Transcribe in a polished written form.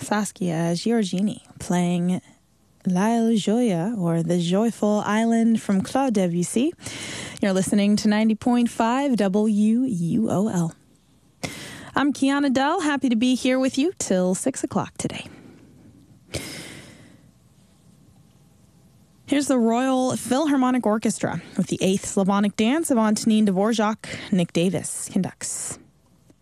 Saskia Giorgini playing L'Isle Joyeuse, or The Joyful Island, from Claude Debussy. You're listening to 90.5 WUOL. I'm Kiana Dell, happy to be here with you till 6 o'clock today. Here's the Royal Philharmonic Orchestra with the 8th Slavonic Dance of Antonin Dvorak. Nick Davis conducts.